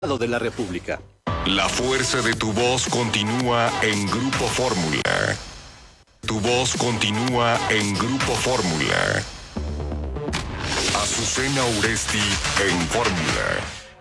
de la República. La fuerza de tu voz continúa en Grupo Fórmula. Tu voz continúa en Grupo Fórmula. Azucena Uresti en Fórmula.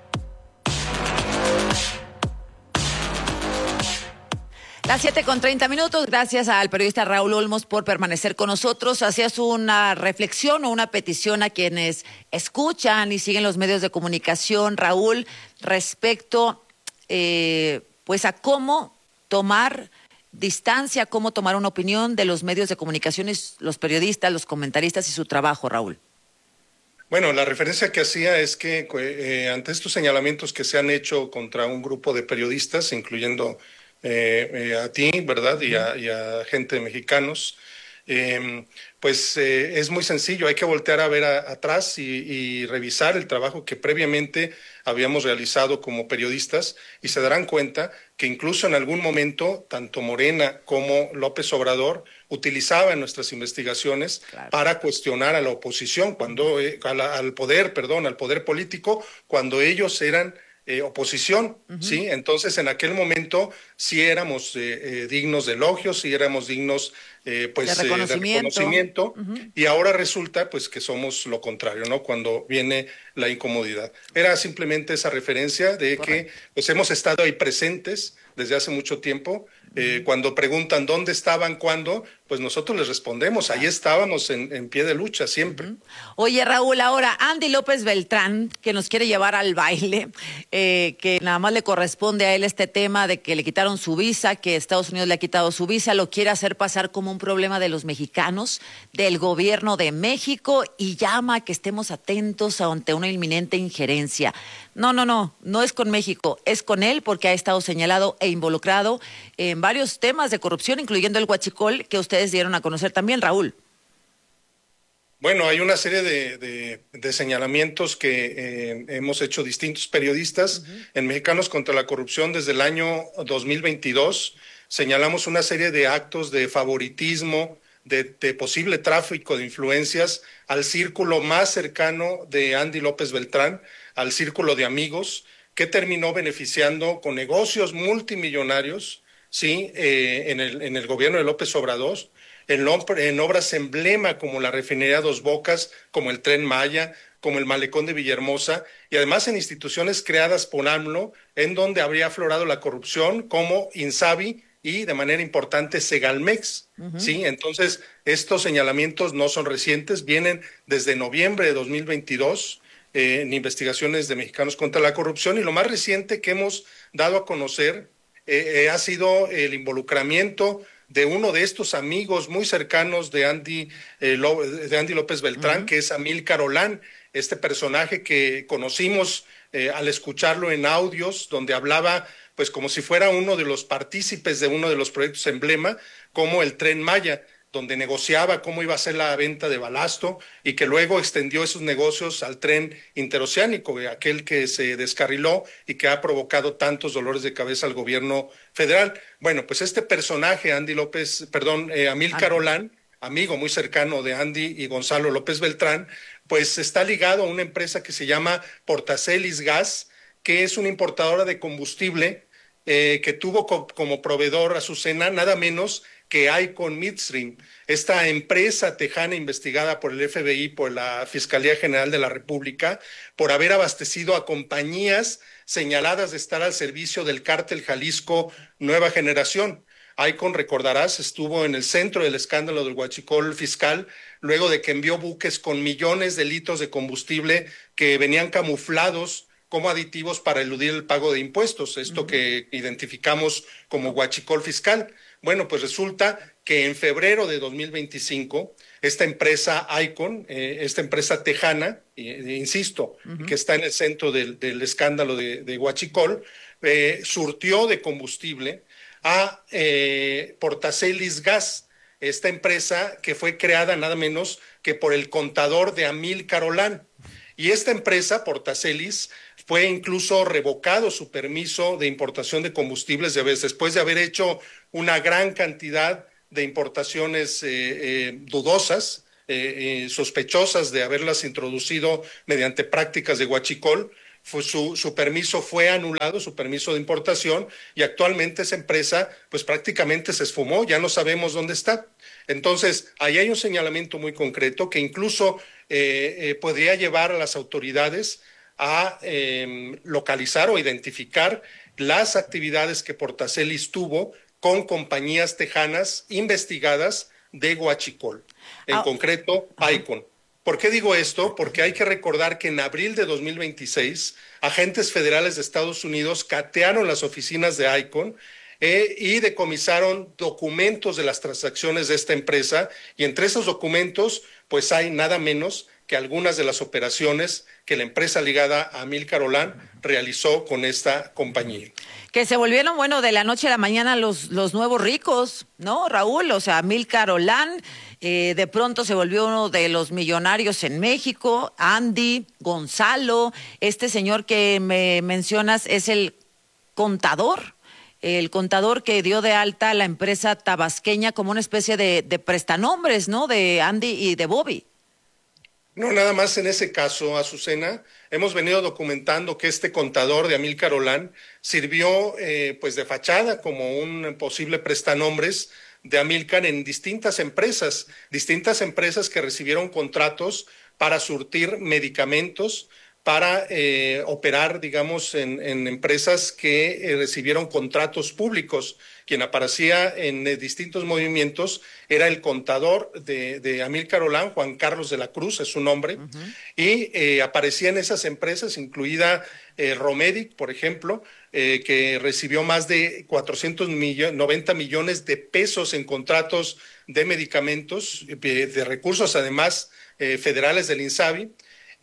Las 7:30. Gracias al periodista Raúl Olmos por permanecer con nosotros. Hacías una reflexión o una petición a quienes escuchan y siguen los medios de comunicación, Raúl, respecto pues a cómo tomar distancia, cómo tomar una opinión de los medios de comunicación, los periodistas, los comentaristas y su trabajo, Raúl. Bueno, la referencia que hacía es que ante estos señalamientos que se han hecho contra un grupo de periodistas, incluyendo a ti, ¿verdad? Y a gente de mexicanos, es muy sencillo, hay que voltear a ver atrás y revisar el trabajo que previamente habíamos realizado como periodistas y se darán cuenta que incluso en algún momento tanto Morena como López Obrador utilizaban nuestras investigaciones para cuestionar a la oposición, al poder político, cuando ellos eran oposición, ¿sí? Entonces, en aquel momento sí éramos dignos de elogios, sí éramos dignos de reconocimiento, y ahora resulta pues que somos lo contrario, ¿no? Cuando viene la incomodidad. Era simplemente esa referencia de que pues hemos estado ahí presentes desde hace mucho tiempo. Cuando preguntan dónde estaban, cuándo, pues nosotros les respondemos, ahí estábamos en pie de lucha siempre. Oye, Raúl, ahora Andy López Beltrán, que nos quiere llevar al baile, que nada más le corresponde a él este tema de que le quitaron su visa, que Estados Unidos le ha quitado su visa, lo quiere hacer pasar como un problema de los mexicanos, del gobierno de México, y llama a que estemos atentos ante una inminente injerencia. No es con México, es con él porque ha estado señalado e involucrado en varios temas de corrupción, incluyendo el huachicol que ustedes dieron a conocer también, Raúl. Bueno, hay una serie de señalamientos que hemos hecho distintos periodistas en Mexicanos contra la Corrupción desde el año 2022. Señalamos una serie de actos de favoritismo, de posible tráfico de influencias al círculo más cercano de Andy López Beltrán, al círculo de amigos, que terminó beneficiando con negocios multimillonarios, ¿sí? En el gobierno de López Obrador, en obras emblema como la refinería Dos Bocas, como el Tren Maya, como el Malecón de Villahermosa, y además en instituciones creadas por AMLO, en donde habría aflorado la corrupción, como INSABI y de manera importante Segalmex. ¿Sí? Entonces, estos señalamientos no son recientes, vienen desde noviembre de 2022, en investigaciones de Mexicanos contra la Corrupción, y lo más reciente que hemos dado a conocer ha sido el involucramiento de uno de estos amigos muy cercanos de Andy López Beltrán, que es Amílcar Olán, este personaje que conocimos al escucharlo en audios, donde hablaba pues como si fuera uno de los partícipes de uno de los proyectos emblema, como el Tren Maya, donde negociaba cómo iba a ser la venta de balasto y que luego extendió esos negocios al tren interoceánico, aquel que se descarriló y que ha provocado tantos dolores de cabeza al gobierno federal. Bueno, pues este personaje, Amílcar Olán, amigo muy cercano de Andy y Gonzalo López Beltrán, pues está ligado a una empresa que se llama Portacelis Gas, que es una importadora de combustible que tuvo como proveedor Azucena nada menos que Icon Midstream, esta empresa tejana investigada por el FBI, por la Fiscalía General de la República, por haber abastecido a compañías señaladas de estar al servicio del cártel Jalisco Nueva Generación. Icon, recordarás, estuvo en el centro del escándalo del huachicol fiscal, luego de que envió buques con millones de litros de combustible que venían camuflados como aditivos para eludir el pago de impuestos, esto que identificamos como huachicol fiscal. Bueno, pues resulta que en febrero de 2025, esta empresa Icon, esta empresa tejana, insisto, que está en el centro del escándalo de huachicol, surtió de combustible a Portacelis Gas, esta empresa que fue creada nada menos que por el contador de Amílcar Olán. Y esta empresa, Portacelis, fue incluso revocado su permiso de importación de combustibles después de haber hecho una gran cantidad de importaciones dudosas, sospechosas de haberlas introducido mediante prácticas de huachicol. su permiso fue anulado, su permiso de importación, y actualmente esa empresa pues prácticamente se esfumó, ya no sabemos dónde está. Entonces, ahí hay un señalamiento muy concreto que incluso podría llevar a las autoridades a localizar o identificar las actividades que Portacelis tuvo con compañías tejanas investigadas de Huachicol, en concreto Icon. ¿Por qué digo esto? Porque hay que recordar que en abril de 2026, agentes federales de Estados Unidos catearon las oficinas de Icon y decomisaron documentos de las transacciones de esta empresa, y entre esos documentos pues hay nada menos que algunas de las operaciones que la empresa ligada a Amílcar Olán realizó con esta compañía. Que se volvieron, bueno, de la noche a la mañana los nuevos ricos, ¿no, Raúl? O sea, Amílcar Olán de pronto se volvió uno de los millonarios en México. Andy, Gonzalo, este señor que me mencionas es el contador que dio de alta a la empresa tabasqueña como una especie de prestanombres, ¿no? De Andy y de Bobby. No, nada más en ese caso, Azucena, hemos venido documentando que este contador de Amílcar Olán sirvió pues de fachada como un posible prestanombres de Amílcar en distintas empresas que recibieron contratos para surtir medicamentos, para operar, digamos, en empresas que recibieron contratos públicos. Quien aparecía en distintos movimientos era el contador de Amílcar Olán, Juan Carlos de la Cruz, es su nombre, y aparecía en esas empresas, incluida Romedic, por ejemplo, que recibió más de 490 millones de pesos en contratos de medicamentos, de recursos además federales del INSABI.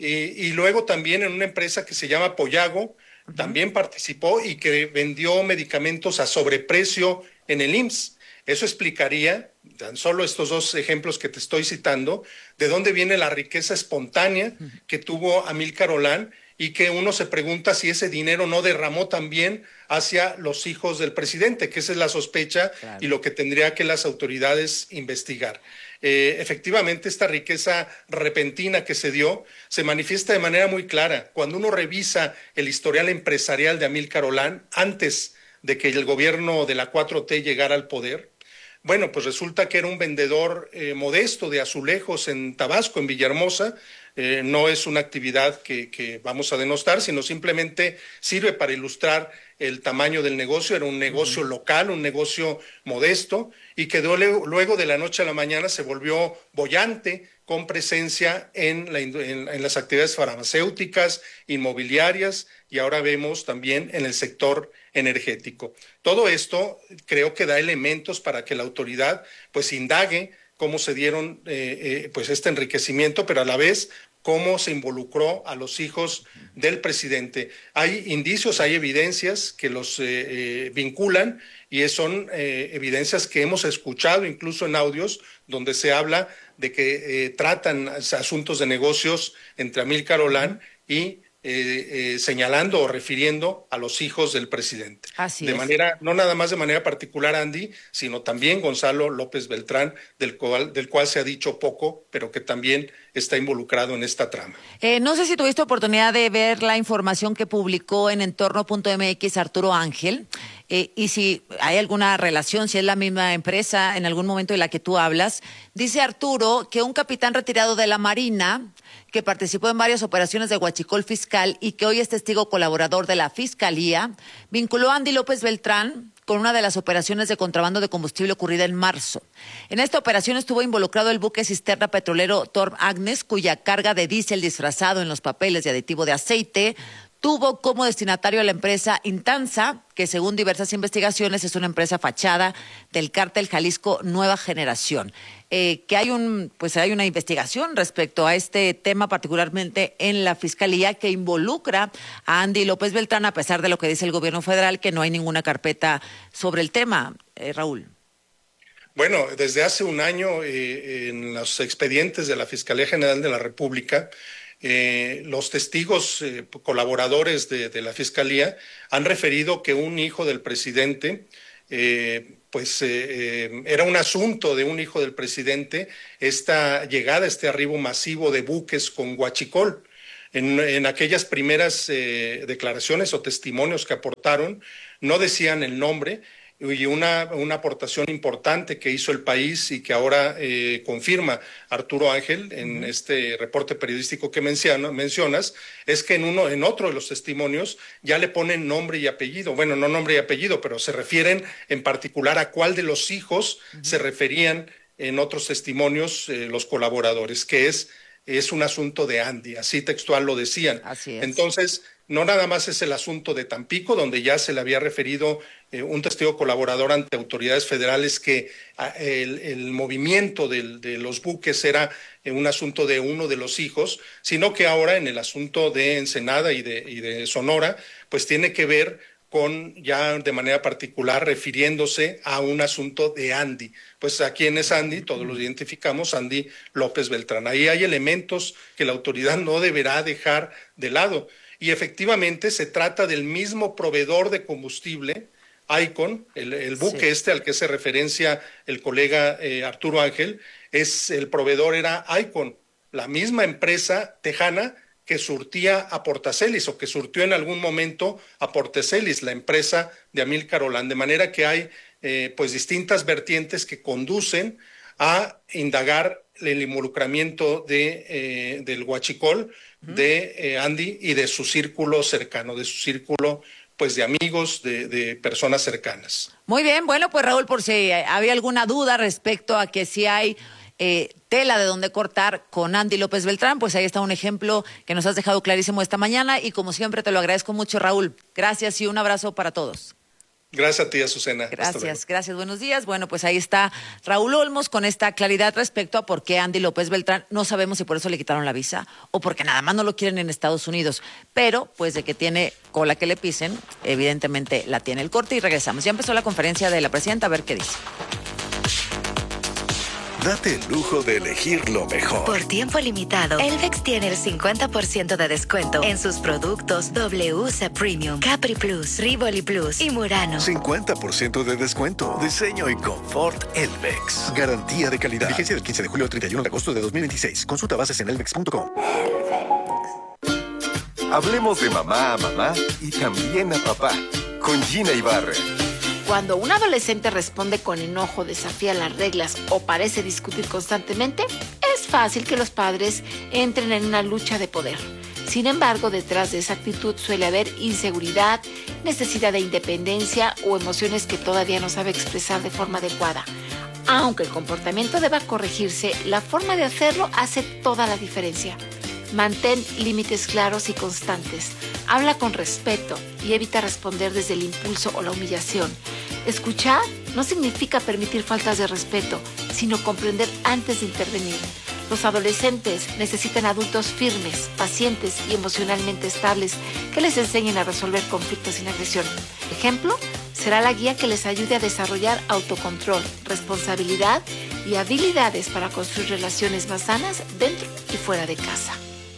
Y luego también en una empresa que se llama Poyago, también participó y que vendió medicamentos a sobreprecio en el IMSS. Eso explicaría, tan solo estos dos ejemplos que te estoy citando, de dónde viene la riqueza espontánea que tuvo Amílcar Olán, y que uno se pregunta si ese dinero no derramó también hacia los hijos del presidente, que esa es la sospecha, claro, y lo que tendría que las autoridades investigar. Efectivamente, esta riqueza repentina que se dio se manifiesta de manera muy clara cuando uno revisa el historial empresarial de Amílcar Olán antes de que el gobierno de la 4T llegara al poder. Bueno, pues resulta que era un vendedor modesto de azulejos en Tabasco, en Villahermosa. No es una actividad que vamos a denostar, sino simplemente sirve para ilustrar el tamaño del negocio. Era un negocio local, un negocio modesto, y que luego de la noche a la mañana se volvió boyante, con presencia en las actividades farmacéuticas, inmobiliarias, y ahora vemos también en el sector energético. Todo esto creo que da elementos para que la autoridad pues indague cómo se dieron pues este enriquecimiento, pero a la vez cómo se involucró a los hijos del presidente. Hay indicios, hay evidencias que los vinculan, y son evidencias que hemos escuchado incluso en audios donde se habla de que tratan asuntos de negocios entre Amílcar Olán y señalando o refiriendo a los hijos del presidente. Así es. Manera, no nada más de manera particular Andy, sino también Gonzalo López Beltrán, del cual se ha dicho poco, pero que también está involucrado en esta trama. No sé si tuviste oportunidad de ver la información que publicó en entorno.mx Arturo Ángel, y si hay alguna relación, si es la misma empresa en algún momento de la que tú hablas. Dice Arturo que un capitán retirado de la Marina, que participó en varias operaciones de huachicol fiscal y que hoy es testigo colaborador de la Fiscalía, vinculó a Andy López Beltrán con una de las operaciones de contrabando de combustible ocurrida en marzo. En esta operación estuvo involucrado el buque cisterna petrolero Torm Agnes, cuya carga de diésel disfrazado en los papeles de aditivo de aceite tuvo como destinatario a la empresa Intanza, que según diversas investigaciones es una empresa fachada del cártel Jalisco Nueva Generación. Que hay una investigación respecto a este tema, particularmente en la Fiscalía, que involucra a Andy López Beltrán, a pesar de lo que dice el gobierno federal, que no hay ninguna carpeta sobre el tema. Raúl. Bueno, desde hace un año en los expedientes de la Fiscalía General de la República, los testigos colaboradores de la Fiscalía han referido que un hijo del presidente, era un asunto de un hijo del presidente esta llegada, este arribo masivo de buques con huachicol. En aquellas primeras declaraciones o testimonios que aportaron, no decían el nombre, y una aportación importante que hizo el país y que ahora confirma Arturo Ángel en este reporte periodístico que mencionas, es que en otro de los testimonios ya le ponen nombre y apellido. Bueno, no nombre y apellido, pero se refieren en particular a cuál de los hijos se referían en otros testimonios los colaboradores, que es un asunto de Andy, así textual lo decían. Así es. Entonces, no nada más es el asunto de Tampico, donde ya se le había referido un testigo colaborador ante autoridades federales que el movimiento de los buques era un asunto de uno de los hijos, sino que ahora en el asunto de Ensenada y de Sonora, pues tiene que ver con ya de manera particular refiriéndose a un asunto de Andy. Pues a quién es Andy, todos lo identificamos, Andy López Beltrán. Ahí hay elementos que la autoridad no deberá dejar de lado. Y efectivamente se trata del mismo proveedor de combustible, Icon, el buque al que hace referencia el colega Arturo Ángel, el proveedor era Icon, la misma empresa tejana que surtía a Portacelis o que surtió en algún momento a Portacelis, la empresa de Amílcar Olán, de manera que hay pues distintas vertientes que conducen a indagar el involucramiento del huachicol, de Andy y de su círculo cercano, de su círculo pues de amigos, de personas cercanas. Muy bien, bueno, pues Raúl, por si había alguna duda respecto a que si hay tela de donde cortar con Andy López Beltrán, pues ahí está un ejemplo que nos has dejado clarísimo esta mañana y como siempre te lo agradezco mucho, Raúl. Gracias y un abrazo para todos. Gracias a ti, Azucena. Gracias, buenos días. Bueno, pues ahí está Raúl Olmos con esta claridad respecto a por qué Andy López Beltrán, no sabemos si por eso le quitaron la visa o porque nada más no lo quieren en Estados Unidos, pero pues de que tiene cola que le pisen, evidentemente la tiene. El corte y regresamos. Ya empezó la conferencia de la presidenta, a ver qué dice. Date el lujo de elegir lo mejor. Por tiempo limitado, Elvex tiene el 50% de descuento en sus productos WC Premium, Capri Plus, Rivoli Plus y Murano. 50% de descuento. Diseño y confort Elvex. Garantía de calidad. Vigencia del 15 de julio al 31 de agosto de 2026. Consulta bases en elvex.com. Hablemos de mamá a mamá y también a papá. Con Gina Ibarra. Cuando un adolescente responde con enojo, desafía las reglas o parece discutir constantemente, es fácil que los padres entren en una lucha de poder. Sin embargo, detrás de esa actitud suele haber inseguridad, necesidad de independencia o emociones que todavía no sabe expresar de forma adecuada. Aunque el comportamiento deba corregirse, la forma de hacerlo hace toda la diferencia. Mantén límites claros y constantes. Habla con respeto y evita responder desde el impulso o la humillación. Escuchar no significa permitir faltas de respeto, sino comprender antes de intervenir. Los adolescentes necesitan adultos firmes, pacientes y emocionalmente estables que les enseñen a resolver conflictos sin agresión. Ejemplo, será la guía que les ayude a desarrollar autocontrol, responsabilidad y habilidades para construir relaciones más sanas dentro y fuera de casa.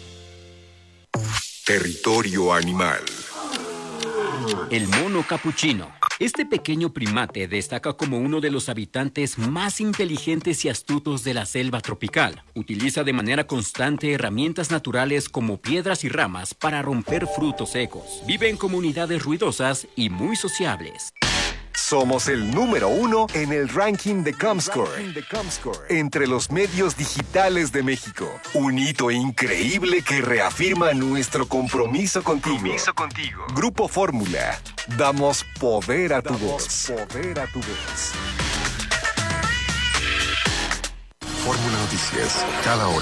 Territorio animal. El mono capuchino. Este pequeño primate destaca como uno de los habitantes más inteligentes y astutos de la selva tropical. Utiliza de manera constante herramientas naturales como piedras y ramas para romper frutos secos. Vive en comunidades ruidosas y muy sociables. Somos el número 1 en el ranking de Comscore entre los medios digitales de México. Un hito increíble que reafirma nuestro compromiso contigo. Grupo Fórmula. Damos poder a tu voz. Fórmula Noticias, cada hora.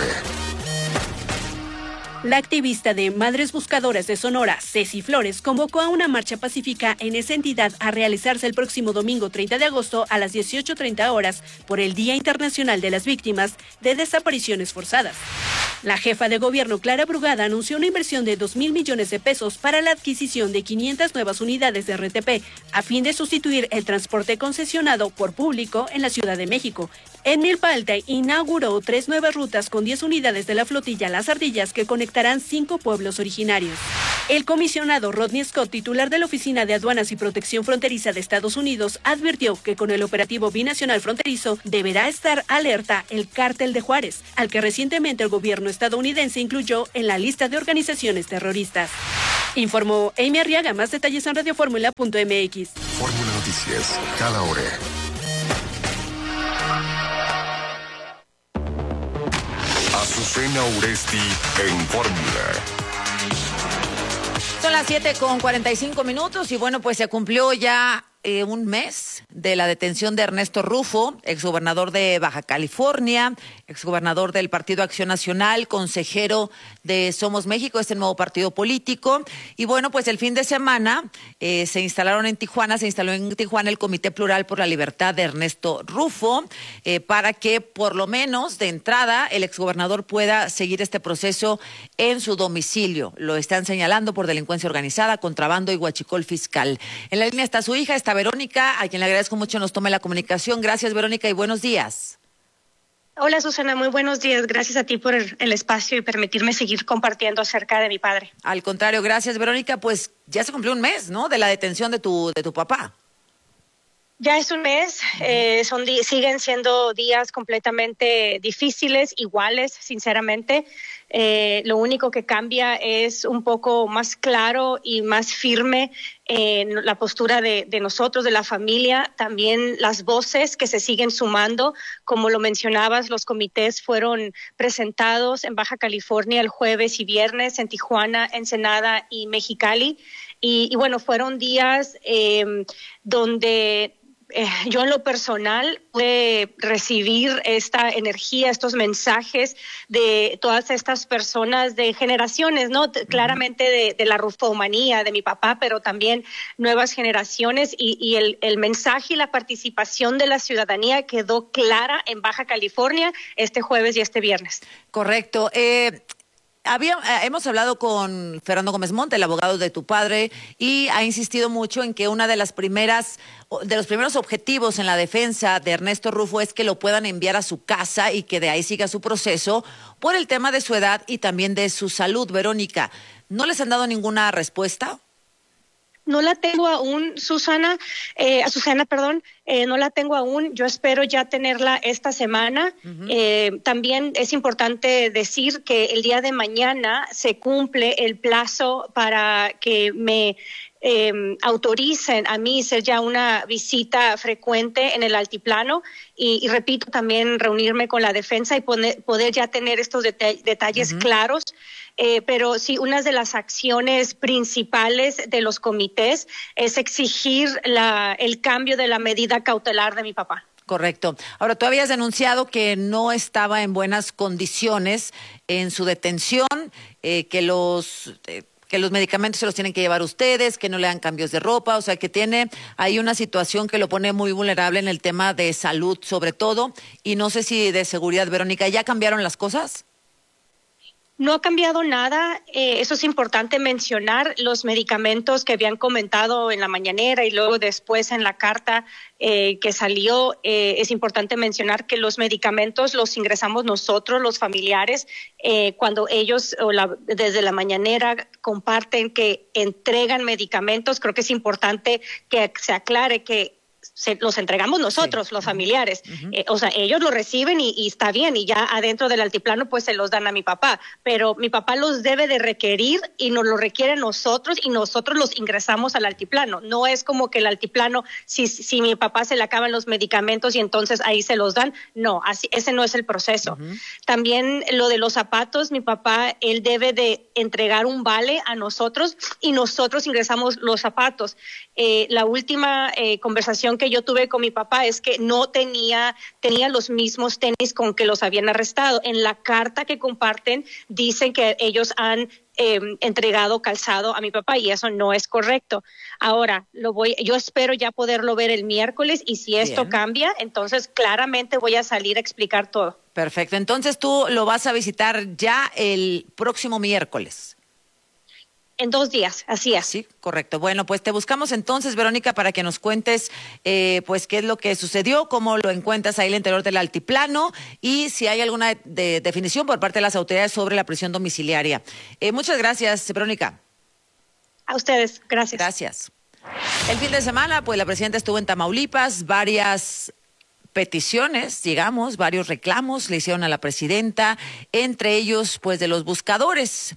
La activista de Madres Buscadoras de Sonora, Ceci Flores, convocó a una marcha pacífica en esa entidad a realizarse el próximo domingo 30 de agosto a las 18:30 horas por el Día Internacional de las Víctimas de Desapariciones Forzadas. La jefa de gobierno, Clara Brugada, anunció una inversión de 2,000 millones de pesos para la adquisición de 500 nuevas unidades de RTP a fin de sustituir el transporte concesionado por público en la Ciudad de México. En Milpa Alta inauguró 3 nuevas rutas con 10 unidades de la flotilla Las Ardillas que conectarán 5 pueblos originarios. El comisionado Rodney Scott, titular de la Oficina de Aduanas y Protección Fronteriza de Estados Unidos, advirtió que con el operativo binacional fronterizo deberá estar alerta el Cártel de Juárez, al que recientemente el gobierno estadounidense incluyó en la lista de organizaciones terroristas. Informó Amy Arriaga. Más detalles en radioformula.mx. Fórmula Noticias, cada hora. Azucena Uresti en Fórmula. Son las 7:45 y bueno, pues se cumplió ya un mes de la detención de Ernesto Rufo, exgobernador de Baja California, exgobernador del Partido Acción Nacional, consejero de Somos México, este nuevo partido político. Y bueno, pues el fin de semana se instaló en Tijuana el Comité Plural por la Libertad de Ernesto Rufo, para que por lo menos de entrada el exgobernador pueda seguir este proceso en su domicilio. Lo están señalando por delincuencia organizada, contrabando y huachicol fiscal. En la línea está su hija, está Verónica, a quien le agradezco mucho nos tome la comunicación. Gracias, Verónica, y buenos días. Hola, Susana, muy buenos días. Gracias a ti por el espacio y permitirme seguir compartiendo acerca de mi padre. Al contrario, gracias, Verónica. Pues ya se cumplió un mes, ¿no?, de la detención de tu papá. Ya es un mes, siguen siendo días completamente difíciles, iguales, sinceramente. Lo único que cambia es un poco más claro y más firme en la postura de nosotros, de la familia, también las voces que se siguen sumando. Como lo mencionabas, los comités fueron presentados en Baja California el jueves y viernes, en Tijuana, Ensenada y Mexicali. Y bueno, fueron días donde yo en lo personal pude recibir esta energía, estos mensajes de todas estas personas de generaciones, ¿no? Claramente de la rufomanía de mi papá, pero también nuevas generaciones y el mensaje y la participación de la ciudadanía quedó clara en Baja California este jueves y este viernes. Correcto. Hemos hablado con Fernando Gómez Monte, el abogado de tu padre, y ha insistido mucho en que una de los primeros objetivos en la defensa de Ernesto Rufo es que lo puedan enviar a su casa y que de ahí siga su proceso por el tema de su edad y también de su salud. Verónica, ¿no les han dado ninguna respuesta? No la tengo aún, Susana, no la tengo aún. Yo espero ya tenerla esta semana. También es importante decir que el día de mañana se cumple el plazo para que me autoricen a mí ser ya una visita frecuente en el altiplano y repito, también reunirme con la defensa y poder ya tener estos detalles claros. Pero sí, una de las acciones principales de los comités es exigir el cambio de la medida cautelar de mi papá. Correcto. Ahora, tú habías denunciado que no estaba en buenas condiciones en su detención, que los medicamentos se los tienen que llevar ustedes, que no le dan cambios de ropa, o sea, que tiene ahí una situación que lo pone muy vulnerable en el tema de salud, sobre todo, y no sé si de seguridad. Verónica, ¿ya cambiaron las cosas? No ha cambiado nada, eso es importante mencionar. Los medicamentos que habían comentado en la mañanera y luego después en la carta que salió, es importante mencionar que los medicamentos los ingresamos nosotros, los familiares, cuando ellos desde la mañanera comparten que entregan medicamentos. Creo que es importante que se aclare que los entregamos nosotros, sí, los familiares. O sea, ellos lo reciben y está bien, y ya adentro del altiplano pues se los dan a mi papá, pero mi papá los debe de requerir y nos lo requiere nosotros y nosotros los ingresamos al altiplano. No es como que el altiplano, si mi papá se le acaban los medicamentos y entonces ahí se los dan. No, así, ese no es el proceso. También lo de los zapatos, mi papá, él debe de entregar un vale a nosotros y nosotros ingresamos los zapatos. La última conversación que yo tuve con mi papá es que no tenía los mismos tenis con que los habían arrestado. En la carta que comparten dicen que ellos han entregado calzado a mi papá y eso no es correcto. Ahora, yo espero ya poderlo ver el miércoles y si esto cambia, entonces claramente voy a salir a explicar todo. Perfecto, entonces tú lo vas a visitar ya el próximo miércoles. En 2 días, así es. Sí, correcto. Bueno, pues te buscamos entonces, Verónica, para que nos cuentes pues qué es lo que sucedió, cómo lo encuentras ahí al interior del altiplano y si hay alguna definición por parte de las autoridades sobre la prisión domiciliaria. Muchas gracias, Verónica. A ustedes, gracias. Gracias. El fin de semana, pues la presidenta estuvo en Tamaulipas, varias peticiones, digamos, varios reclamos le hicieron a la presidenta, entre ellos, pues, de los buscadores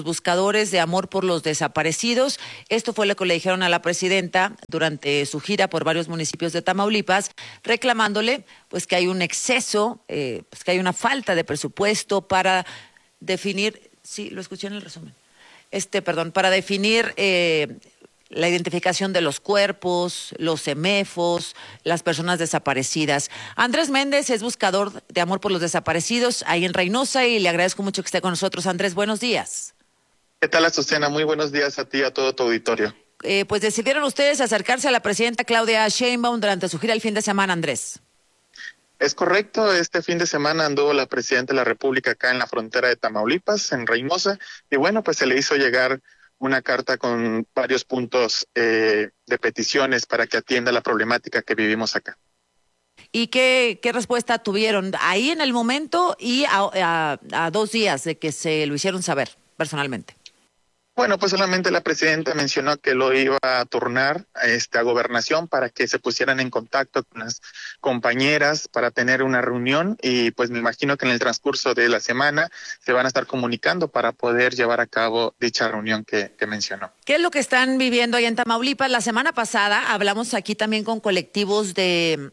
de amor por los desaparecidos. Esto fue lo que le dijeron a la presidenta durante su gira por varios municipios de Tamaulipas, reclamándole, pues, que hay un exceso, pues, que hay una falta de presupuesto para definir, sí, lo escuché en el resumen, para definir la identificación de los cuerpos, los semefos, las personas desaparecidas. Andrés Méndez es buscador de amor por los desaparecidos ahí en Reynosa y le agradezco mucho que esté con nosotros. Andrés, buenos días. ¿Qué tal, Azucena? Muy buenos días a ti y a todo tu auditorio. Pues decidieron ustedes acercarse a la presidenta Claudia Sheinbaum durante su gira el fin de semana, Andrés. Es correcto, este fin de semana anduvo la presidenta de la República acá en la frontera de Tamaulipas, en Reynosa, y bueno, pues se le hizo llegar una carta con varios puntos de peticiones para que atienda la problemática que vivimos acá. ¿Y qué respuesta tuvieron ahí en el momento y a 2 días de que se lo hicieron saber personalmente? Bueno, pues solamente la presidenta mencionó que lo iba a turnar a Gobernación para que se pusieran en contacto con las compañeras para tener una reunión y pues me imagino que en el transcurso de la semana se van a estar comunicando para poder llevar a cabo dicha reunión que mencionó. ¿Qué es lo que están viviendo ahí en Tamaulipas? La semana pasada hablamos aquí también con colectivos de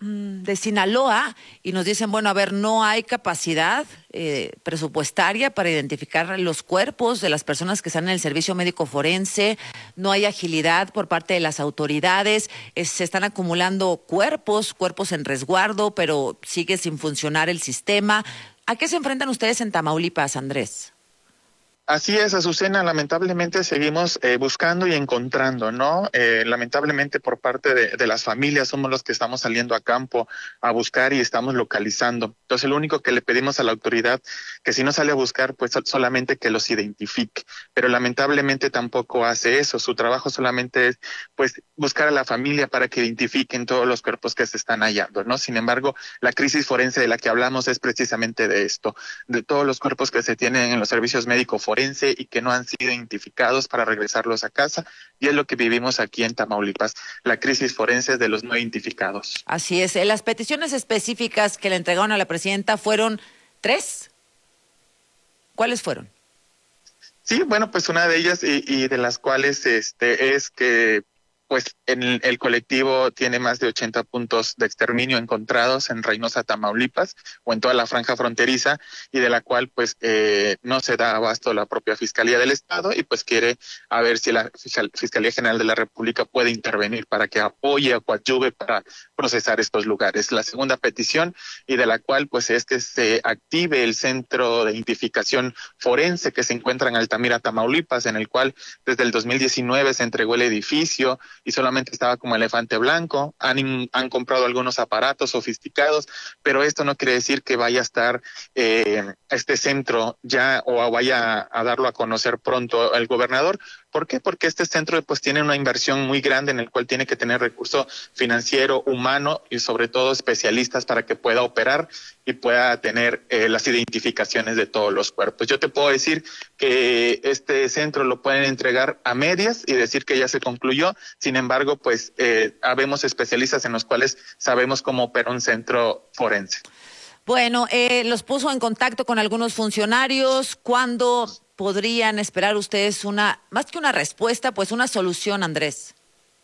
Sinaloa y nos dicen, bueno, a ver, no hay capacidad presupuestaria para identificar los cuerpos de las personas que están en el servicio médico forense, no hay agilidad por parte de las autoridades, se están acumulando cuerpos en resguardo, pero sigue sin funcionar el sistema. ¿A qué se enfrentan ustedes en Tamaulipas, Andrés? Así es, Azucena, lamentablemente seguimos buscando y encontrando, ¿no? Lamentablemente por parte de las familias somos los que estamos saliendo a campo a buscar y estamos localizando. Entonces lo único que le pedimos a la autoridad, que si no sale a buscar, pues solamente que los identifique. Pero lamentablemente tampoco hace eso, su trabajo solamente es pues buscar a la familia para que identifiquen todos los cuerpos que se están hallando, ¿no? Sin embargo, la crisis forense de la que hablamos es precisamente de esto, de todos los cuerpos que se tienen en los servicios médicos forense y que no han sido identificados para regresarlos a casa, y es lo que vivimos aquí en Tamaulipas, la crisis forense de los no identificados. Así es, las peticiones específicas que le entregaron a la presidenta fueron 3. ¿Cuáles fueron? Sí, bueno, pues una de ellas y de las cuales es que pues en el colectivo tiene más de 80 puntos de exterminio encontrados en Reynosa, Tamaulipas, o en toda la franja fronteriza, y de la cual pues no se da abasto la propia Fiscalía del Estado, y pues quiere a ver si la Fiscalía General de la República puede intervenir para que apoye o coadyuve para procesar estos lugares. La segunda petición, y de la cual pues es que se active el centro de identificación forense que se encuentra en Altamira, Tamaulipas, en el cual desde el 2019 se entregó el edificio y solamente estaba como elefante blanco. Han comprado algunos aparatos sofisticados, pero esto no quiere decir que vaya a estar este centro ya o vaya a darlo a conocer pronto el gobernador. ¿Por qué? Porque este centro pues tiene una inversión muy grande en el cual tiene que tener recurso financiero, humano y sobre todo especialistas para que pueda operar y pueda tener las identificaciones de todos los cuerpos. Yo te puedo decir que este centro lo pueden entregar a medias y decir que ya se concluyó. Sin embargo, pues habemos especialistas en los cuales sabemos cómo opera un centro forense. Bueno, los puso en contacto con algunos funcionarios. ¿Cuándo podrían esperar ustedes más que una respuesta, pues una solución, Andrés?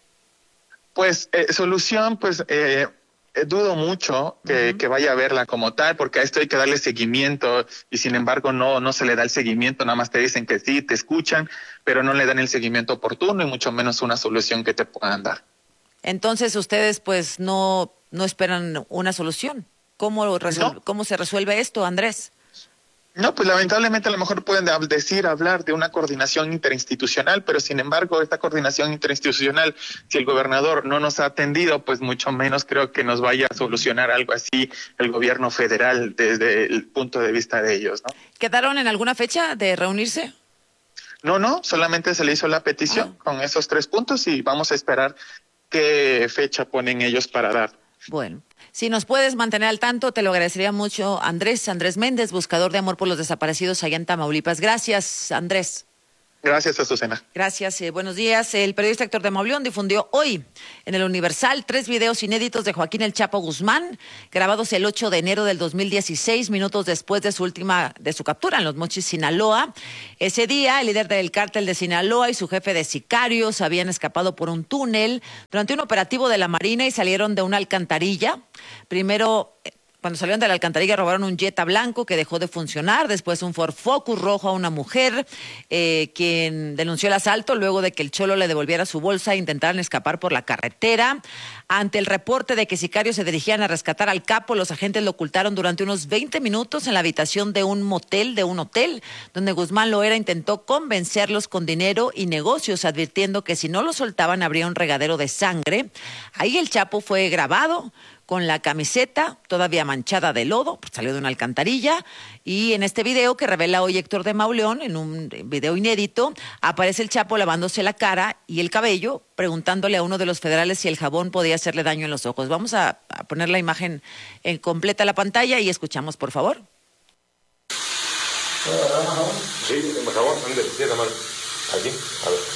Pues solución, pues dudo mucho que vaya a verla como tal, porque a esto hay que darle seguimiento y sin embargo no se le da el seguimiento, nada más te dicen que sí, te escuchan, pero no le dan el seguimiento oportuno y mucho menos una solución que te puedan dar. Entonces ustedes pues no esperan una solución. ¿Cómo se resuelve esto, Andrés? No, pues lamentablemente a lo mejor pueden hablar de una coordinación interinstitucional, pero sin embargo esta coordinación interinstitucional, si el gobernador no nos ha atendido, pues mucho menos creo que nos vaya a solucionar algo así el gobierno federal desde el punto de vista de ellos, ¿no? ¿Quedaron en alguna fecha de reunirse? No, solamente se le hizo la petición con esos 3 puntos y vamos a esperar qué fecha ponen ellos para dar. Bueno, si nos puedes mantener al tanto, te lo agradecería mucho, Andrés Méndez, buscador de amor por los desaparecidos allá en Tamaulipas. Gracias, Andrés. Gracias, Azucena. Gracias, buenos días. El periodista Héctor de Mauleón difundió hoy en el Universal 3 videos inéditos de Joaquín El Chapo Guzmán, grabados el 8 de enero del 2016, minutos después de su captura en Los Mochis, Sinaloa. Ese día, el líder del cártel de Sinaloa y su jefe de sicarios habían escapado por un túnel durante un operativo de la Marina y salieron de una alcantarilla. Primero, cuando salieron de la alcantarilla, robaron un Jetta blanco que dejó de funcionar, después un Ford Focus rojo a una mujer, quien denunció el asalto luego de que el cholo le devolviera su bolsa e intentaran escapar por la carretera. Ante el reporte de que sicarios se dirigían a rescatar al capo, los agentes lo ocultaron durante unos 20 minutos en la habitación de un motel, donde Guzmán Loera intentó convencerlos con dinero y negocios, advirtiendo que si no lo soltaban habría un regadero de sangre. Ahí el Chapo fue grabado con la camiseta todavía manchada de lodo, salió de una alcantarilla, y en este video que revela hoy Héctor de Mauleón, en un video inédito, aparece el Chapo lavándose la cara y el cabello, preguntándole a uno de los federales si el jabón podía hacerle daño en los ojos. Vamos a poner la imagen completa a la pantalla y escuchamos, por favor. Sí, el jabón, ándale, sí, la mano. Aquí, a ver,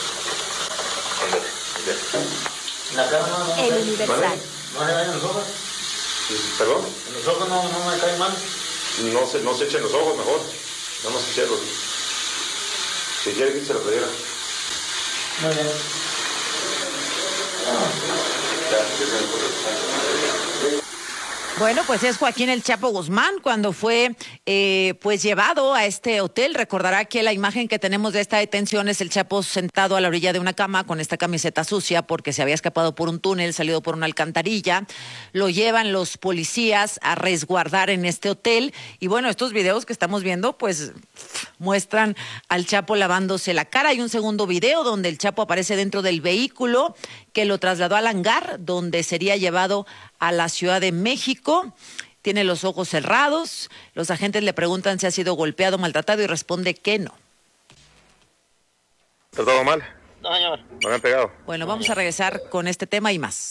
ándale. El Universal. ¿No se dañan los ojos? ¿Perdón? ¿En los ojos no me caen mal? No se echen los ojos mejor. No más echarlos. Si quiere que se lo pediera. Muy bien. Bueno, pues es Joaquín El Chapo Guzmán cuando fue llevado a este hotel. Recordará que la imagen que tenemos de esta detención es el Chapo sentado a la orilla de una cama con esta camiseta sucia porque se había escapado por un túnel, salido por una alcantarilla. Lo llevan los policías a resguardar en este hotel. Y bueno, estos videos que estamos viendo pues muestran al Chapo lavándose la cara. Hay un segundo video donde el Chapo aparece dentro del vehículo que lo trasladó al hangar donde sería llevado a la Ciudad de México. Tiene los ojos cerrados. Los agentes le preguntan si ha sido golpeado, maltratado y responde que no. ¿Tratado mal? No, señor. ¿No me han pegado? Bueno, vamos a regresar con este tema y más.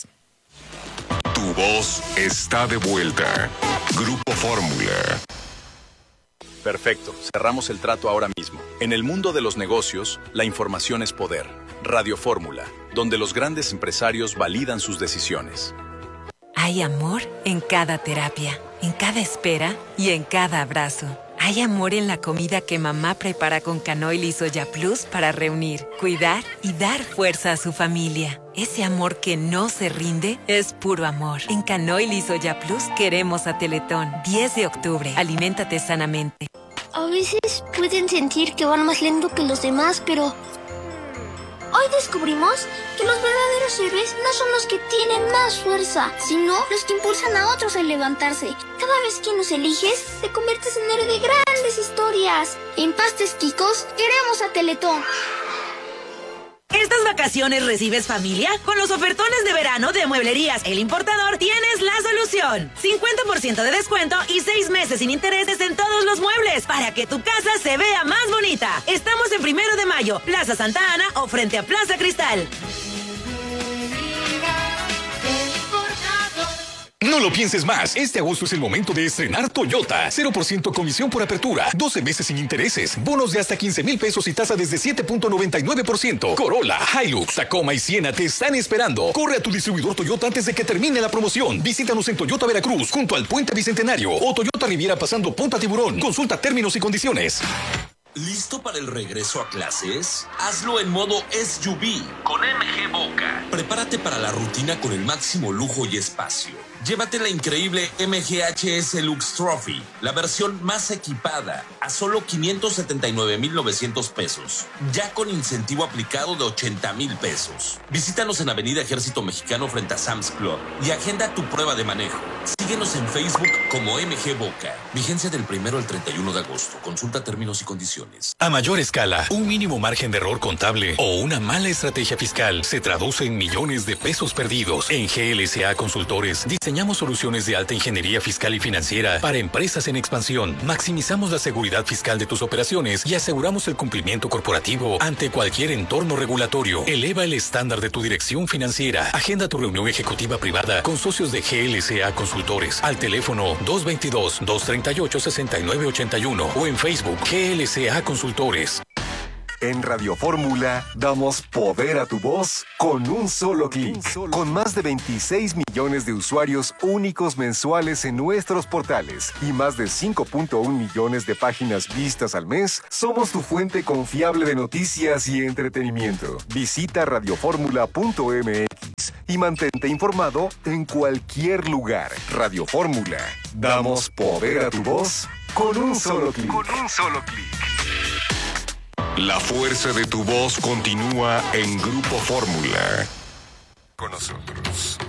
Tu voz está de vuelta. Grupo Fórmula. Perfecto, cerramos el trato ahora mismo. En el mundo de los negocios, la información es poder. Radio Fórmula, donde los grandes empresarios validan sus decisiones. Hay amor en cada terapia, en cada espera y en cada abrazo. Hay amor en la comida que mamá prepara con Canoil y Soya Plus para reunir, cuidar y dar fuerza a su familia. Ese amor que no se rinde es puro amor. En Canoil y Soya Plus queremos a Teletón. 10 de octubre. Aliméntate sanamente. A veces pueden sentir que van más lento que los demás, pero hoy descubrimos que los verdaderos héroes no son los que tienen más fuerza, sino los que impulsan a otros a levantarse. Cada vez que nos eliges, te conviertes en héroe de grandes historias. En Pastes Quicos, queremos a Teletón. ¿Estas vacaciones recibes familia? Con los ofertones de verano de Mueblerías El Importador tienes la solución. 50% de descuento y 6 meses sin intereses en todos los muebles para que tu casa se vea más bonita. Estamos en 1 de mayo, Plaza Santa Ana o frente a Plaza Cristal. No lo pienses más. Este agosto es el momento de estrenar Toyota. 0% comisión por apertura, 12 meses sin intereses, bonos de hasta 15,000 pesos y tasa desde 7.99%. Corolla, Hilux, Tacoma y Siena te están esperando. Corre a tu distribuidor Toyota antes de que termine la promoción. Visítanos en Toyota Veracruz, junto al Puente Bicentenario, o Toyota Riviera pasando Punta Tiburón. Consulta términos y condiciones. ¿Listo para el regreso a clases? Hazlo en modo SUV con MG Boca. Prepárate para la rutina con el máximo lujo y espacio. Llévate la increíble MGHS Lux Trophy, la versión más equipada, a solo 579,900 pesos, ya con incentivo aplicado de 80,000 pesos. Visítanos en Avenida Ejército Mexicano frente a Sam's Club y agenda tu prueba de manejo. Síguenos en Facebook como MG Boca. Vigencia del 1 al 31 de agosto. Consulta términos y condiciones. A mayor escala, un mínimo margen de error contable o una mala estrategia fiscal se traduce en millones de pesos perdidos. En GLSA Consultores diseñamos soluciones de alta ingeniería fiscal y financiera para empresas en expansión. Maximizamos la seguridad fiscal de tus operaciones y aseguramos el cumplimiento corporativo ante cualquier entorno regulatorio. Eleva el estándar de tu dirección financiera. Agenda tu reunión ejecutiva privada con socios de GLSA Consultores al teléfono 222-238-6981 o en Facebook GLSA Consultores. En Radio Fórmula damos poder a tu voz con un solo clic. Con más de 26 millones de usuarios únicos mensuales en nuestros portales y más de 5.1 millones de páginas vistas al mes, somos tu fuente confiable de noticias y entretenimiento. Visita radioformula.mx y mantente informado en cualquier lugar. Radio Fórmula. Damos poder a tu voz con un solo clic. La fuerza de tu voz continúa en Grupo Fórmula. Con nosotros.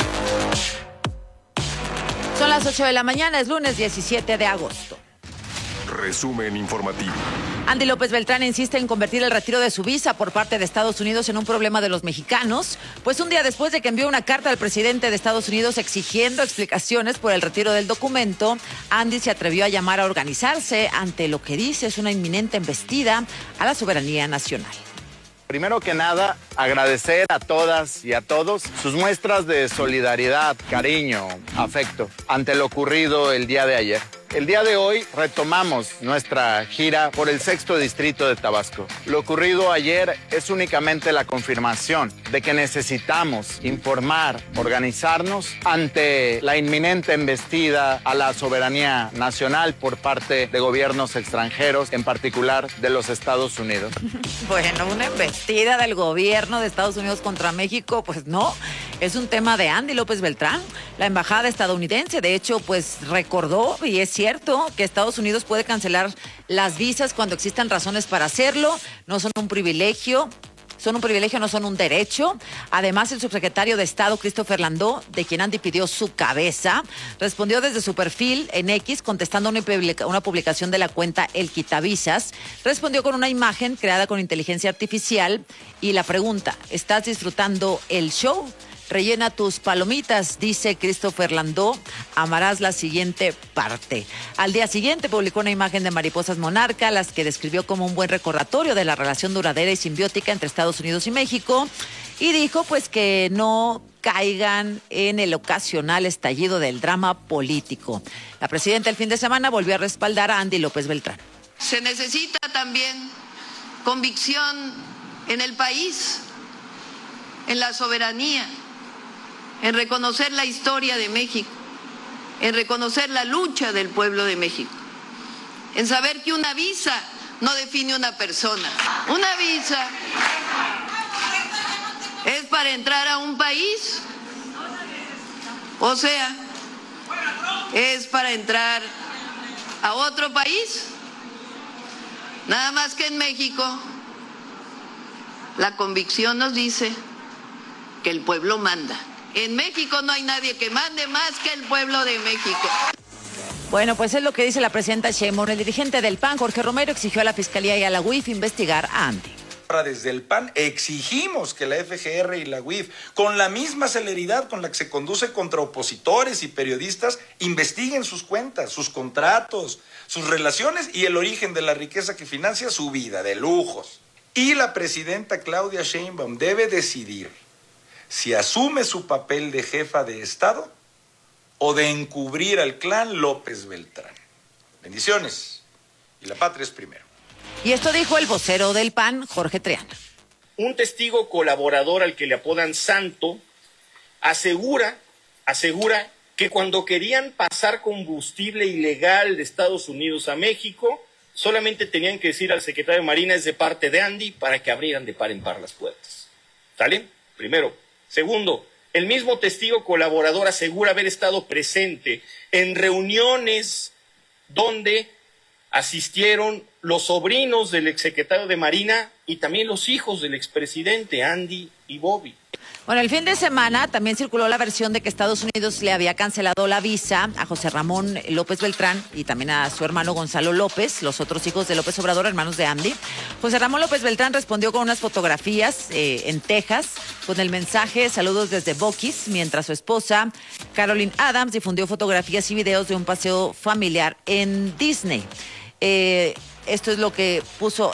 Son las 8 de la mañana, es lunes 17 de agosto. Resumen informativo. Andy López Beltrán insiste en convertir el retiro de su visa por parte de Estados Unidos en un problema de los mexicanos, pues un día después de que envió una carta al presidente de Estados Unidos exigiendo explicaciones por el retiro del documento, Andy se atrevió a llamar a organizarse ante lo que dice es una inminente embestida a la soberanía nacional. Primero que nada, agradecer a todas y a todos sus muestras de solidaridad, cariño, afecto ante lo ocurrido el día de ayer. El día de hoy retomamos nuestra gira por el 6º distrito de Tabasco. Lo ocurrido ayer es únicamente la confirmación de que necesitamos informar, organizarnos ante la inminente embestida a la soberanía nacional por parte de gobiernos extranjeros, en particular de los Estados Unidos. Bueno, una embestida del gobierno de Estados Unidos contra México, pues no, es un tema de Andy López Beltrán. La embajada estadounidense, de hecho, pues recordó, y es cierto, que Estados Unidos puede cancelar las visas cuando existan razones para hacerlo, no son un privilegio. Son un privilegio, no son un derecho. Además, el subsecretario de Estado, Christopher Landó, de quien Andy pidió su cabeza, respondió desde su perfil en X, contestando una publicación de la cuenta El Quitavisas. Respondió con una imagen creada con inteligencia artificial y la pregunta, ¿estás disfrutando el show? Rellena tus palomitas, dice Christopher Landó. Amarás la siguiente parte. Al día siguiente publicó una imagen de mariposas monarca, las que describió como un buen recordatorio de la relación duradera y simbiótica entre Estados Unidos y México. Y dijo pues que no caigan en el ocasional estallido del drama político. La presidenta el fin de semana volvió a respaldar a Andy López Beltrán. Se necesita también convicción en el país, en la soberanía, en reconocer la historia de México, en reconocer la lucha del pueblo de México, en saber que una visa no define una persona. Una visa es para entrar a un país, o sea, es para entrar a otro país. Nada más que en México, la convicción nos dice que el pueblo manda. En México no hay nadie que mande más que el pueblo de México. Bueno, pues es lo que dice la presidenta Sheinbaum. El dirigente del PAN, Jorge Romero, exigió a la Fiscalía y a la UIF investigar a Andy. Desde el PAN exigimos que la FGR y la UIF, con la misma celeridad con la que se conduce contra opositores y periodistas, investiguen sus cuentas, sus contratos, sus relaciones y el origen de la riqueza que financia su vida de lujos. Y la presidenta Claudia Sheinbaum debe decidir si asume su papel de jefa de Estado o de encubrir al clan López Beltrán. Bendiciones. Y la patria es primero. Y esto dijo el vocero del PAN, Jorge Triana. Un testigo colaborador al que le apodan Santo asegura que cuando querían pasar combustible ilegal de Estados Unidos a México, solamente tenían que decir al secretario de Marina es de parte de Andy para que abrieran de par en par las puertas. ¿Sale? Primero. Segundo, el mismo testigo colaborador asegura haber estado presente en reuniones donde asistieron los sobrinos del exsecretario de Marina y también los hijos del expresidente Andy y Bobby. Bueno, el fin de semana también circuló la versión de que Estados Unidos le había cancelado la visa a José Ramón López Beltrán y también a su hermano Gonzalo López, los otros hijos de López Obrador, hermanos de Andy. José Ramón López Beltrán respondió con unas fotografías en Texas con el mensaje "Saludos desde Buc-ee's", mientras su esposa, Caroline Adams, difundió fotografías y videos de un paseo familiar en Disney. Esto es lo que puso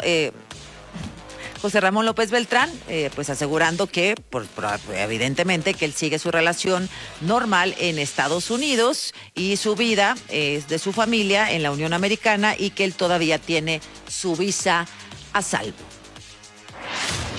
José Ramón López Beltrán, pues asegurando que, evidentemente, que él sigue su relación normal en Estados Unidos y su vida es de su familia en la Unión Americana y que él todavía tiene su visa a salvo.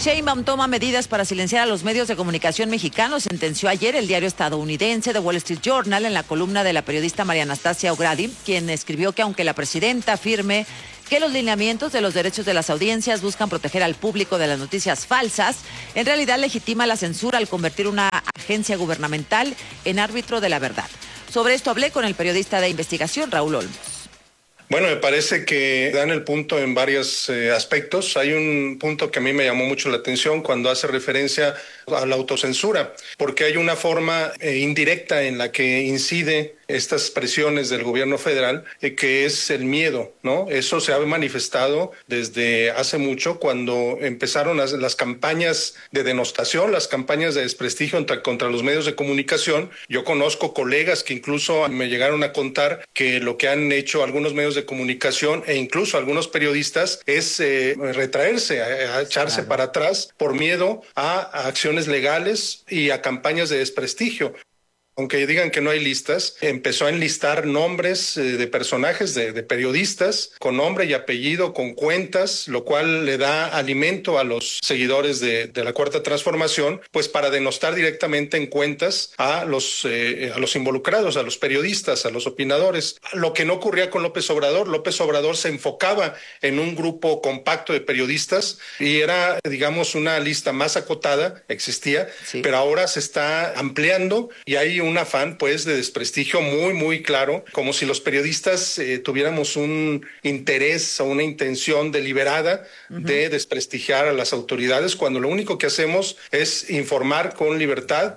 Sheinbaum toma medidas para silenciar a los medios de comunicación mexicanos, sentenció ayer el diario estadounidense The Wall Street Journal en la columna de la periodista María Anastasia O'Grady, quien escribió que aunque la presidenta afirme que los lineamientos de los derechos de las audiencias buscan proteger al público de las noticias falsas, en realidad legitima la censura al convertir una agencia gubernamental en árbitro de la verdad. Sobre esto hablé con el periodista de investigación Raúl Olmos. Bueno, me parece que dan el punto en varios aspectos. Hay un punto que a mí me llamó mucho la atención cuando hace referencia a la autocensura, porque hay una forma indirecta en la que incide estas presiones del gobierno federal, que es el miedo, ¿no? Eso se ha manifestado desde hace mucho, cuando empezaron las campañas de denostación, las campañas de desprestigio contra los medios de comunicación. Yo conozco colegas que incluso me llegaron a contar que lo que han hecho algunos medios de comunicación e incluso algunos periodistas es retraerse, a echarse para atrás por miedo a acciones legales y a campañas de desprestigio. Aunque digan que no hay listas, empezó a enlistar nombres de personajes, de periodistas, con nombre y apellido, con cuentas, lo cual le da alimento a los seguidores de la Cuarta Transformación, pues para denostar directamente en cuentas a los involucrados, a los periodistas, a los opinadores. Lo que no ocurría con López Obrador. López Obrador se enfocaba en un grupo compacto de periodistas y era, digamos, una lista más acotada, existía, sí, pero ahora se está ampliando y hay un afán pues de desprestigio muy muy claro, como si los periodistas tuviéramos un interés o una intención deliberada de desprestigiar a las autoridades, cuando lo único que hacemos es informar con libertad.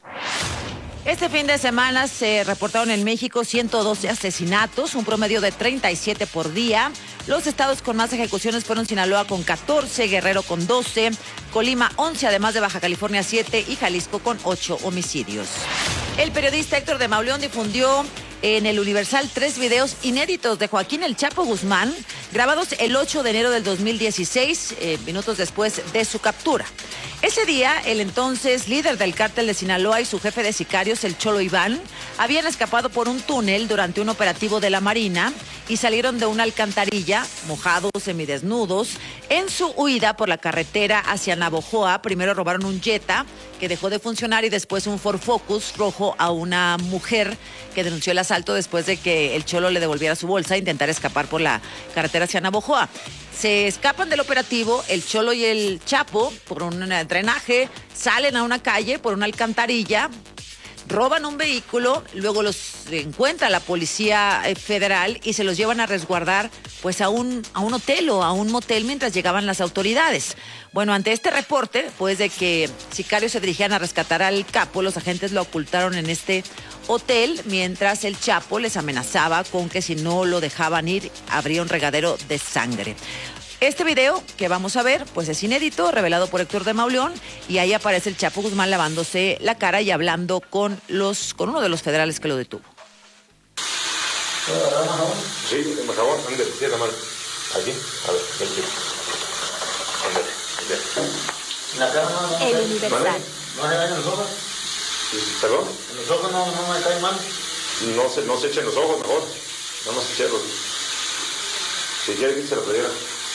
Este fin de semana se reportaron en México 112 asesinatos, un promedio de 37 por día. Los estados con más ejecuciones fueron Sinaloa con 14, Guerrero con 12, Colima 11, además de Baja California 7 y Jalisco con 8 homicidios. El periodista Héctor de Mauleón difundió en el Universal 3 videos inéditos de Joaquín El Chapo Guzmán, grabados el 8 de enero del 2016, minutos después de su captura. Ese día, el entonces líder del cártel de Sinaloa y su jefe de sicarios, el Cholo Iván, habían escapado por un túnel durante un operativo de la Marina y salieron de una alcantarilla, mojados, semidesnudos. En su huida por la carretera hacia Navojoa, primero robaron un Jetta que dejó de funcionar y después un Ford Focus rojo a una mujer que denunció el asalto después de que el Cholo le devolviera su bolsa e intentar escapar por la carretera hacia Navojoa. Se escapan del operativo, el Cholo y el Chapo, por un drenaje, salen a una calle, por una alcantarilla, roban un vehículo, luego los encuentra la Policía Federal y se los llevan a resguardar pues a un hotel o a un motel mientras llegaban las autoridades. Bueno, ante este reporte, pues de que sicarios se dirigían a rescatar al capo, los agentes lo ocultaron en este hotel mientras el Chapo les amenazaba con que si no lo dejaban ir, habría un regadero de sangre. Este video que vamos a ver, pues es inédito, revelado por Héctor de Mauleón, y ahí aparece el Chapo Guzmán lavándose la cara y hablando con uno de los federales que lo detuvo. Sí, más jabón, ándale, sí, la mano. Aquí, a ver, aquí. Ándale. El Universal. ¿No se dañan los ojos? ¿Perdón? En los ojos no me caen mal. No se echen los ojos, mejor. No nos echenlos. Si quiere, se lo pediera.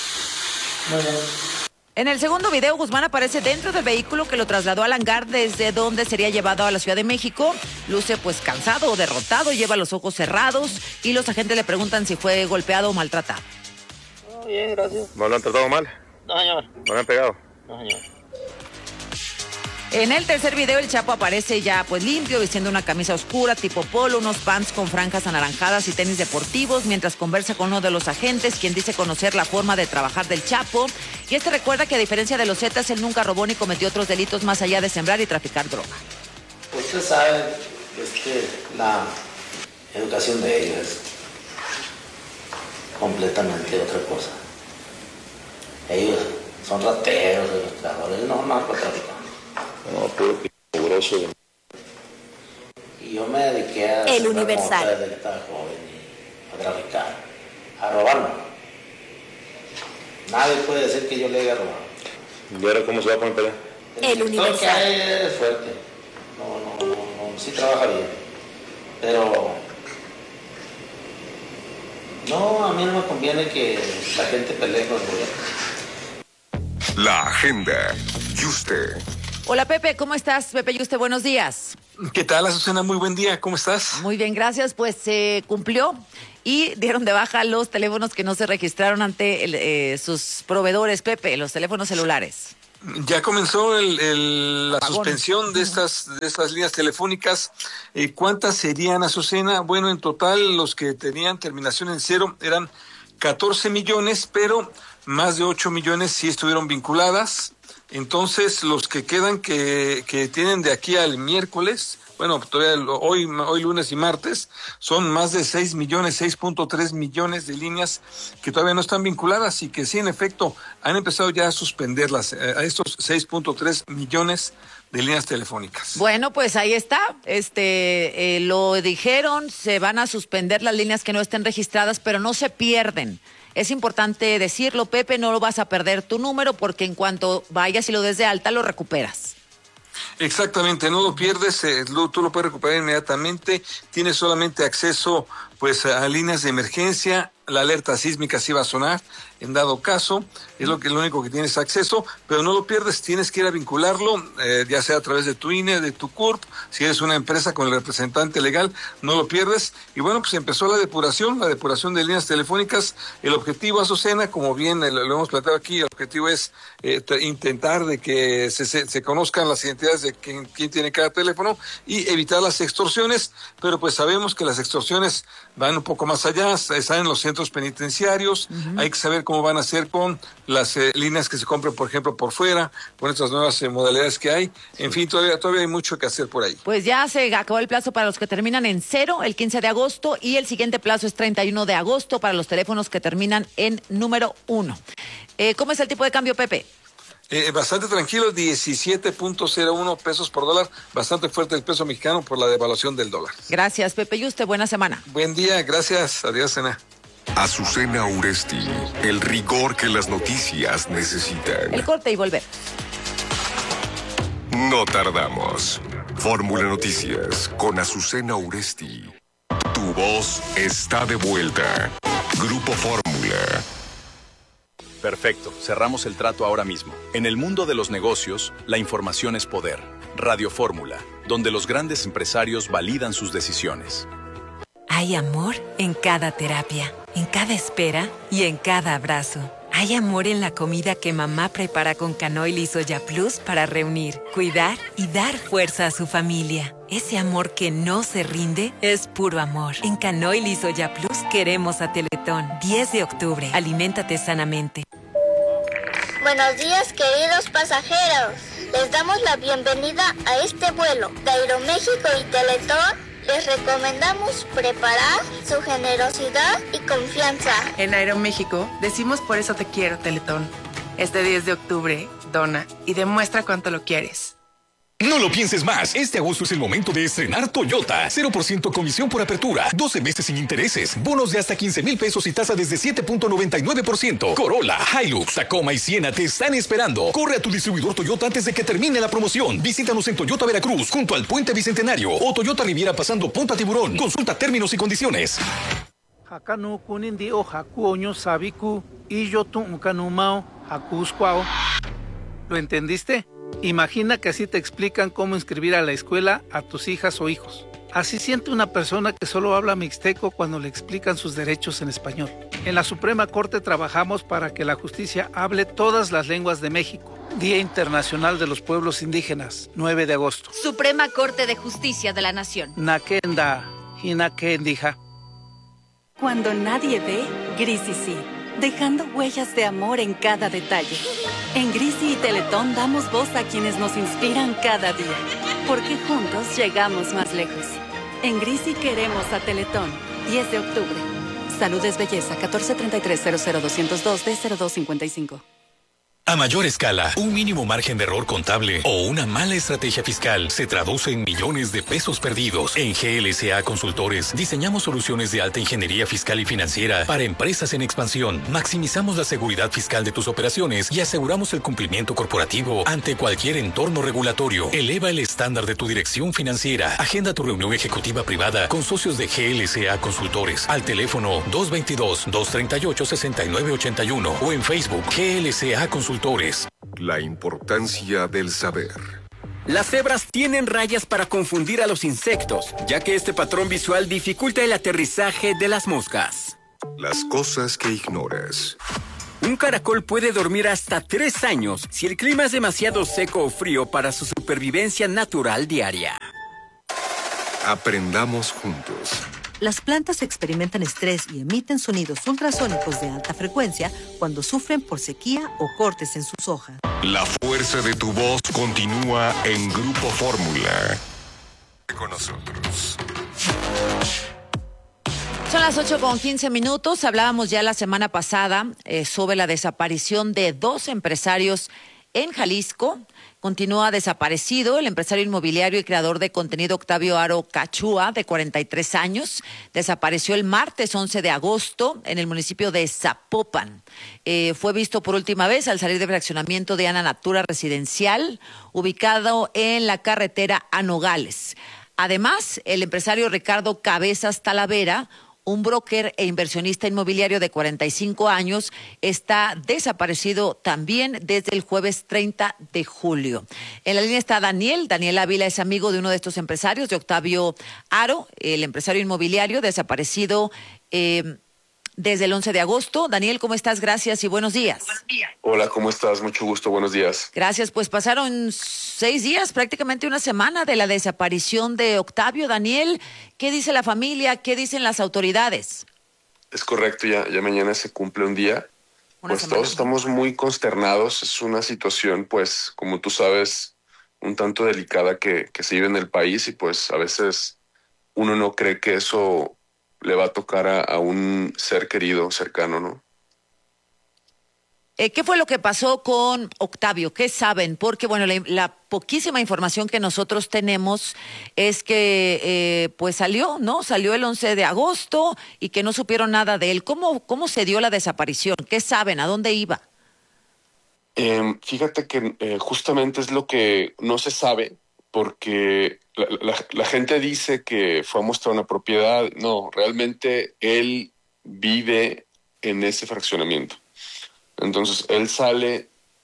En el segundo video, Guzmán aparece dentro del vehículo que lo trasladó al hangar desde donde sería llevado a la Ciudad de México. Luce pues cansado o derrotado, lleva los ojos cerrados y los agentes le preguntan si fue golpeado o maltratado. Oh, bien, gracias. ¿No lo han tratado mal? No, señor. ¿No le han pegado? No, señor. En el tercer video, el Chapo aparece ya pues limpio, vistiendo una camisa oscura tipo polo, unos pants con franjas anaranjadas y tenis deportivos, mientras conversa con uno de los agentes, quien dice conocer la forma de trabajar del Chapo. Y este recuerda que a diferencia de los Zetas, él nunca robó ni cometió otros delitos más allá de sembrar y traficar droga. Usted sabe la educación de ellos es completamente otra cosa. Ellos son rateros, secuestradores, no narcotraficantes. No, puro grosso. Y yo me dediqué a El Universal. Desde que estaba joven y a traficar, a robarlo. Nadie puede decir que yo le haya robado. ¿Y ahora cómo se va a poner pelea? El Universal. Que hay es fuerte. No, sí trabaja bien. Pero no, a mí no me conviene que la gente pelee con el gobierno. La agenda. Yuste. Hola Pepe, ¿cómo estás? Pepe Yuste, buenos días. ¿Qué tal, Azucena? Muy buen día, ¿cómo estás? Muy bien, gracias. Pues se cumplió y dieron de baja los teléfonos que no se registraron ante sus proveedores, Pepe, los teléfonos celulares. Ya comenzó la suspensión de estas líneas telefónicas. ¿Cuántas serían, Azucena? Bueno, en total los que tenían terminación en 0 eran 14 millones, pero más de 8 millones sí estuvieron vinculadas. Entonces, los que quedan que tienen de aquí al miércoles, bueno, todavía hoy lunes y martes, son más de 6.3 millones de líneas que todavía no están vinculadas y que sí, en efecto, han empezado ya a suspenderlas, a estos 6.3 millones de líneas telefónicas. Bueno, pues ahí está. Lo dijeron, se van a suspender las líneas que no estén registradas, pero no se pierden. Es importante decirlo, Pepe, no lo vas a perder tu número porque en cuanto vayas y lo des de alta, lo recuperas. Exactamente, no lo pierdes, tú lo puedes recuperar inmediatamente. Tienes solamente acceso pues a líneas de emergencia. La alerta sísmica sí va a sonar en dado caso, es lo único que tienes acceso, pero no lo pierdes, tienes que ir a vincularlo, ya sea a través de tu INE, de tu CURP, si eres una empresa con el representante legal, no lo pierdes. Y bueno, pues empezó la depuración de líneas telefónicas. El objetivo, Azucena, como bien lo hemos planteado aquí, el objetivo es intentar de que se conozcan las identidades de quién tiene cada teléfono y evitar las extorsiones, pero pues sabemos que las extorsiones van un poco más allá, están en los centros penitenciarios. Hay que saber cómo van a hacer con las líneas que se compren, por ejemplo, por fuera, con estas nuevas modalidades que hay. En fin, todavía hay mucho que hacer por ahí. Pues ya se acabó el plazo para los que terminan en 0, el 15 de agosto, y el siguiente plazo es 31 de agosto para los teléfonos que terminan en número 1. ¿Cómo es el tipo de cambio, Pepe? Bastante tranquilo, 17.01 pesos por dólar, bastante fuerte el peso mexicano por la devaluación del dólar. Gracias, Pepe Yuste, buena semana. Buen día, gracias, adiós, Cena. Azucena Uresti, el rigor que las noticias necesitan. El corte y volver. No tardamos. Fórmula Noticias con Azucena Uresti. Tu voz está de vuelta. Grupo Fórmula. Perfecto, cerramos el trato ahora mismo. En el mundo de los negocios, la información es poder. Radio Fórmula, donde los grandes empresarios validan sus decisiones. Hay amor en cada terapia, en cada espera y en cada abrazo. Hay amor en la comida que mamá prepara con Canoil y Soya Plus para reunir, cuidar y dar fuerza a su familia. Ese amor que no se rinde es puro amor. En Canoil y Soya Plus queremos a Teletón. 10 de octubre. Aliméntate sanamente. Buenos días, queridos pasajeros. Les damos la bienvenida a este vuelo de Aeroméxico y Teletón. Les recomendamos preparar su generosidad y confianza. En Aeroméxico decimos por eso te quiero, Teletón. Este 10 de octubre, dona y demuestra cuánto lo quieres. No lo pienses más. Este agosto es el momento de estrenar Toyota. 0% comisión por apertura, 12 meses sin intereses, bonos de hasta 15,000 pesos y tasa desde 7.99%. Corolla, Hilux, Tacoma y Siena te están esperando. Corre a tu distribuidor Toyota antes de que termine la promoción. Visítanos en Toyota Veracruz, junto al Puente Bicentenario, o Toyota Riviera pasando Punta Tiburón. Consulta términos y condiciones. ¿Lo entendiste? Imagina que así te explican cómo inscribir a la escuela a tus hijas o hijos. Así siente una persona que solo habla mixteco cuando le explican sus derechos en español. En la Suprema Corte trabajamos para que la justicia hable todas las lenguas de México. Día Internacional de los Pueblos Indígenas, 9 de agosto. Suprema Corte de Justicia de la Nación. Nakenda, Hinakendija. Cuando nadie ve, Grisi sí, dejando huellas de amor en cada detalle. En Grisi y Teletón damos voz a quienes nos inspiran cada día, porque juntos llegamos más lejos. En Grisi queremos a Teletón, 10 de octubre. Salud es belleza, 1433-00202 D0255. A mayor escala, un mínimo margen de error contable o una mala estrategia fiscal se traduce en millones de pesos perdidos. En GLSA Consultores diseñamos soluciones de alta ingeniería fiscal y financiera para empresas en expansión. Maximizamos la seguridad fiscal de tus operaciones y aseguramos el cumplimiento corporativo ante cualquier entorno regulatorio. Eleva el estándar de tu dirección financiera. Agenda tu reunión ejecutiva privada con socios de GLSA Consultores al teléfono 222-238-6981 o en Facebook GLSA Consultores. La importancia del saber. Las cebras tienen rayas para confundir a los insectos, ya que este patrón visual dificulta el aterrizaje de las moscas. Las cosas que ignoras. Un caracol puede dormir hasta 3 años si el clima es demasiado seco o frío para su supervivencia natural diaria. Aprendamos juntos. Las plantas experimentan estrés y emiten sonidos ultrasónicos de alta frecuencia cuando sufren por sequía o cortes en sus hojas. La fuerza de tu voz continúa en Grupo Fórmula. Con nosotros. Son las 8:15. Hablábamos ya la semana pasada sobre la desaparición de 2 empresarios en Jalisco. Continúa desaparecido el empresario inmobiliario y creador de contenido Octavio Aro Cachúa, de 43 años. Desapareció el martes 11 de agosto en el municipio de Zapopan. Fue visto por última vez al salir del fraccionamiento de Ana Natura Residencial, ubicado en la carretera a Nogales. Además, el empresario Ricardo Cabezas Talavera, un broker e inversionista inmobiliario de 45 años, está desaparecido también desde el jueves 30 de julio. En la línea está Daniel. Daniel Ávila es amigo de uno de estos empresarios, de Octavio Aro, el empresario inmobiliario desaparecido desde el 11 de agosto. Daniel, ¿cómo estás? Gracias y buenos días. Hola, ¿cómo estás? Mucho gusto, buenos días. Gracias, pues pasaron 6 días, prácticamente una semana de la desaparición de Octavio. Daniel, ¿qué dice la familia? ¿Qué dicen las autoridades? Es correcto, ya mañana se cumple un día. Pues todos estamos muy consternados. Es una situación, pues, como tú sabes, un tanto delicada que se vive en el país y pues a veces uno no cree que eso le va a tocar a un ser querido, cercano, ¿no? ¿Qué fue lo que pasó con Octavio? ¿Qué saben? Porque, bueno, la poquísima información que nosotros tenemos es que, pues salió, ¿no? Salió el 11 de agosto y que no supieron nada de él. ¿Cómo se dio la desaparición? ¿Qué saben? ¿A dónde iba? Fíjate que justamente es lo que no se sabe, porque la gente dice que fue a mostrar una propiedad. No, realmente él vive en ese fraccionamiento. Entonces, él sale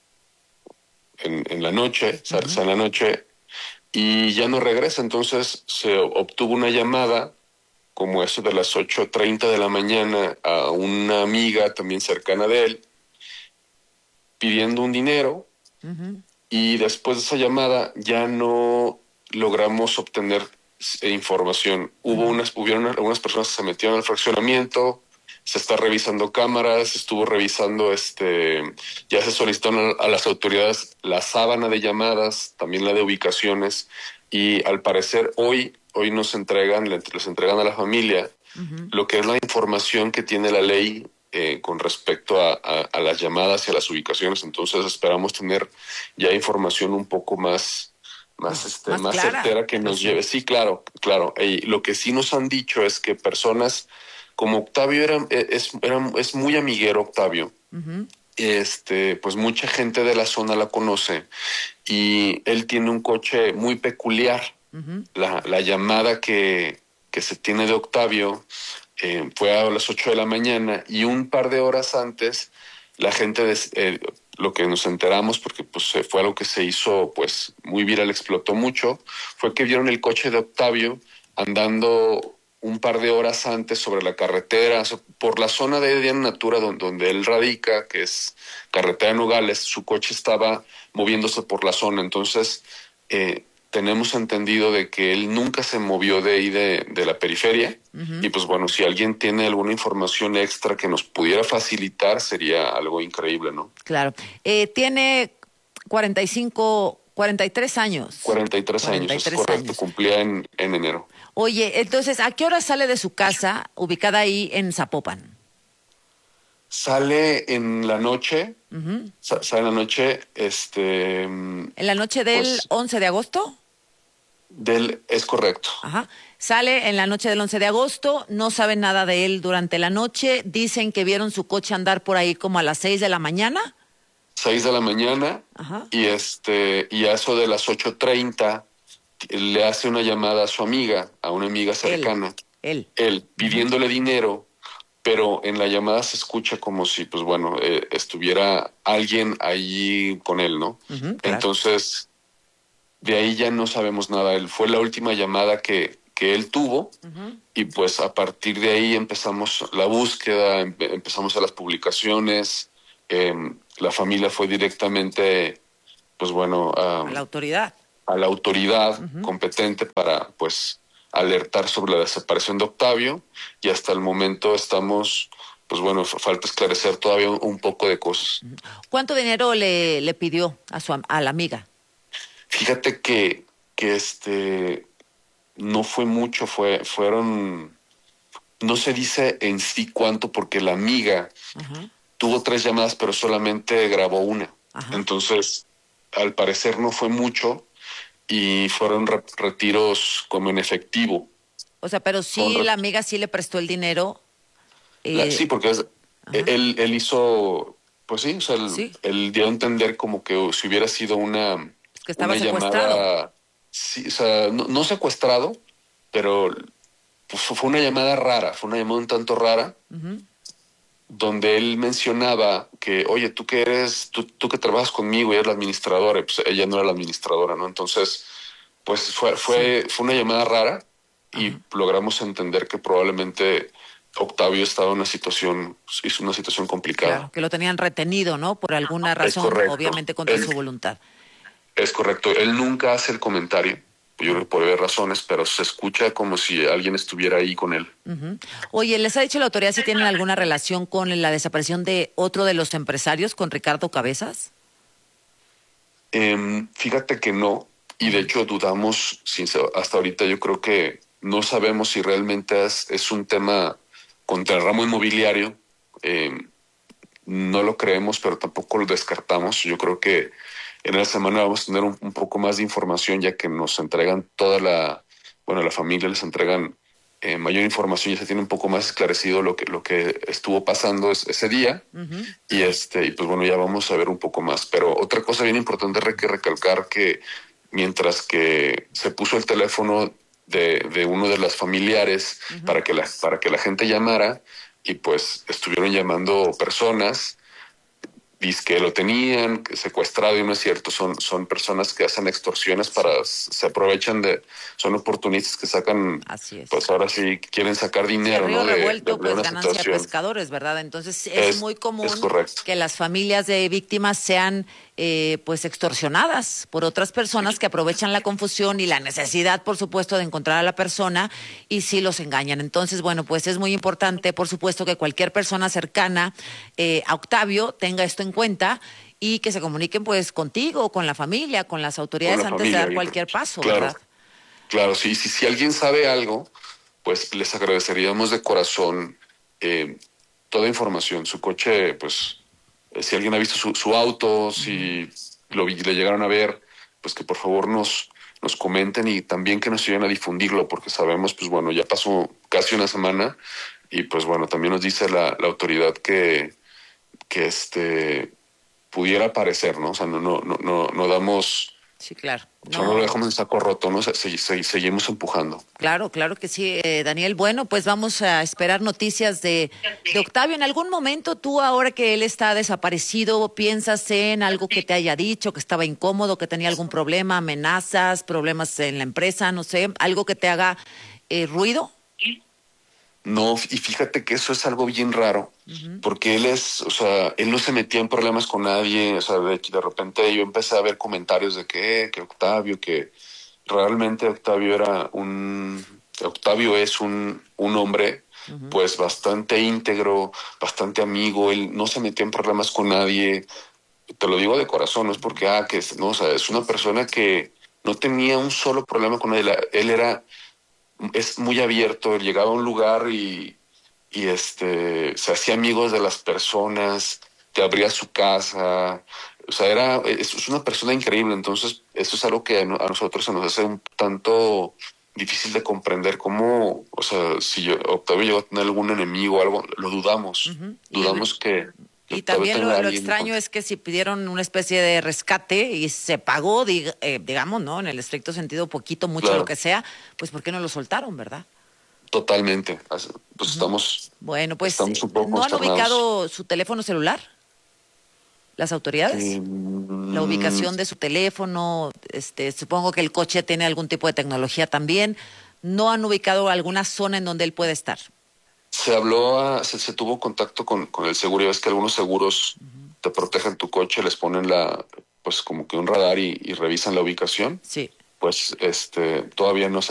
en la noche, sale en la noche y ya no regresa. Entonces, se obtuvo una llamada, como eso de las 8:30 de la mañana, a una amiga también cercana de él, pidiendo un dinero. Y después de esa llamada ya no logramos obtener información. Hubieron algunas personas que se metieron al fraccionamiento, se está revisando cámaras, estuvo revisando, ya se solicitaron a las autoridades la sábana de llamadas, también la de ubicaciones, y al parecer hoy les entregan a la familia lo que es la información que tiene la ley con respecto a las llamadas y a las ubicaciones. Entonces esperamos tener ya información un poco más certera que nos lleve. Sí, claro. Y lo que sí nos han dicho es que personas como Octavio es muy amiguero Octavio. Pues mucha gente de la zona la conoce y él tiene un coche muy peculiar. La llamada que se tiene de Octavio fue a las 8 de la mañana y un par de horas antes la gente, lo que nos enteramos, porque pues fue algo que se hizo pues muy viral, explotó mucho, fue que vieron el coche de Octavio andando un par de horas antes sobre la carretera, por la zona de Diana Natura donde él radica, que es carretera Nogales. Su coche estaba moviéndose por la zona. Entonces tenemos entendido de que él nunca se movió de ahí de la periferia. Y pues bueno, si alguien tiene alguna información extra que nos pudiera facilitar, sería algo increíble, ¿no? Claro. Tiene 43 años. 43 años, es correcto. Cumplía en enero. Oye, entonces, ¿a qué hora sale de su casa ubicada ahí en Zapopan? Sale en la noche. Sale en la noche, ¿En la noche del 11 de agosto? Es correcto. Ajá. Sale en la noche del 11 de agosto, no saben nada de él durante la noche, dicen que vieron su coche andar por ahí como a las 6 de la mañana. 6 de la mañana. Ajá. Y a eso de las 8:30 le hace una llamada a su amiga, a una amiga cercana. Él. Pidiéndole dinero pero en la llamada se escucha como si, pues bueno, estuviera alguien ahí con él, ¿no? Claro. Entonces, de ahí ya no sabemos nada. Fue la última llamada que él tuvo, y pues a partir de ahí empezamos la búsqueda, empezamos a las publicaciones, la familia fue directamente, pues bueno, a la autoridad. A la autoridad competente para, pues, alertar sobre la desaparición de Octavio, y hasta el momento estamos, pues bueno, falta esclarecer todavía un poco de cosas. ¿Cuánto dinero le pidió a la amiga? Fíjate que no fue mucho, fueron, no se dice en sí cuánto, porque la amiga tuvo 3 llamadas, pero solamente grabó una. Entonces, al parecer no fue mucho, y fueron retiros como en efectivo. O sea, pero sí, la amiga sí le prestó el dinero. Sí, porque él hizo, pues sí, o sea, él dio a entender como que si hubiera sido una estaba secuestrado. Llamada, sí, o sea, no secuestrado, pero fue una llamada rara, fue una llamada un tanto rara, donde él mencionaba que, oye, tú que tú que trabajas conmigo y eres la administradora, y pues ella no era la administradora, ¿no? Entonces, pues fue una llamada rara, y logramos entender que probablemente Octavio estaba en una situación complicada. Claro, que lo tenían retenido, ¿no? Por alguna razón, obviamente contra su voluntad. Es correcto. Él nunca hace el comentario, yo creo que por varias razones, pero se escucha como si alguien estuviera ahí con él. Oye, ¿les ha dicho la autoridad si tienen alguna relación con la desaparición de otro de los empresarios, con Ricardo Cabezas? Fíjate que no, y de hecho dudamos, hasta ahorita yo creo que no sabemos si realmente es un tema contra el ramo inmobiliario. No lo creemos, pero tampoco lo descartamos. Yo creo que en la semana vamos a tener un poco más de información, ya que nos entregan la familia les entregan mayor información, y se tiene un poco más esclarecido lo que estuvo pasando ese día, y pues bueno, ya vamos a ver un poco más. Pero otra cosa bien importante hay que recalcar, que mientras que se puso el teléfono de uno de las familiares para que la gente llamara, y pues estuvieron llamando personas, que lo tenían secuestrado, y no es cierto, son personas que hacen extorsiones se aprovechan son oportunistas que sacan, pues ahora sí quieren sacar dinero, Río ¿no? Revuelto, pues una ganancia de situación. pescadores, ¿verdad? Entonces es muy común correcto. que las familias de víctimas sean pues extorsionadas por otras personas que aprovechan la confusión y la necesidad, por supuesto, de encontrar a la persona, y sí los engañan. Entonces, bueno, pues es muy importante, por supuesto, que cualquier persona cercana a Octavio tenga esto en cuenta, y que se comuniquen pues contigo, con la familia, con las autoridades antes de dar cualquier paso, ¿verdad? Claro, sí, si alguien sabe algo, pues les agradeceríamos de corazón toda información. Su coche, pues, si alguien ha visto su auto, si le llegaron a ver, pues que por favor nos comenten, y también que nos ayuden a difundirlo, porque sabemos, pues bueno, ya pasó casi una semana, y pues bueno, también nos dice la autoridad que pudiera aparecer, ¿no? O sea, no damos... Sí, claro. No lo dejamos en saco roto, ¿no? Seguimos empujando. Claro que sí, Daniel. Bueno, pues vamos a esperar noticias de Octavio. ¿En algún momento tú, ahora que él está desaparecido, piensas en algo que te haya dicho, que estaba incómodo, que tenía algún problema, amenazas, problemas en la empresa, no sé, algo que te haga ruido? No, y fíjate que eso es algo bien raro, porque él no se metía en problemas con nadie. O sea, de repente yo empecé a ver comentarios de que Octavio, que realmente Octavio es un hombre pues bastante íntegro, bastante amigo. Él no se metía en problemas con nadie. Te lo digo de corazón, no es porque no, o sea, es una persona que no tenía un solo problema con nadie. Él es muy abierto. Él llegaba a un lugar y se hacía amigos de las personas, te abría su casa. O sea, es una persona increíble. Entonces, eso es algo que a nosotros se nos hace un tanto difícil de comprender. Cómo, o sea, si Octavio llegó a tener algún enemigo o algo, lo dudamos. Dudamos que... Y también lo extraño es que si pidieron una especie de rescate y se pagó, digamos, ¿no? En el estricto sentido, poquito, mucho, lo que sea, pues ¿por qué no lo soltaron, verdad? Totalmente. Pues estamos... Bueno, pues estamos un poco ¿no han consternados. ubicado su teléfono celular? ¿Las autoridades? La ubicación de su teléfono, supongo que el coche tiene algún tipo de tecnología también. ¿No han ubicado alguna zona en donde él puede estar? Se tuvo contacto con el seguro. Ya ves que algunos seguros te protegen tu coche, les ponen pues como que un radar y revisan la ubicación. Sí. Pues todavía no se